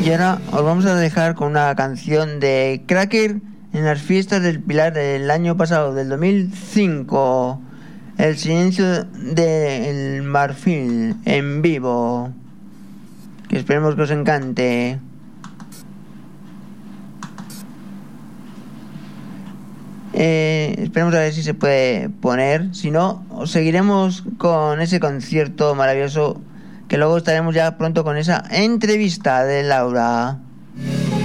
Y ahora os vamos a dejar con una canción de Cracker en las fiestas del Pilar del año pasado, del 2005. El silencio del marfil en vivo. Que esperemos que os encante. Esperemos a ver si se puede poner. Si no, seguiremos con ese concierto maravilloso. Que luego estaremos ya pronto con esa entrevista de Laura.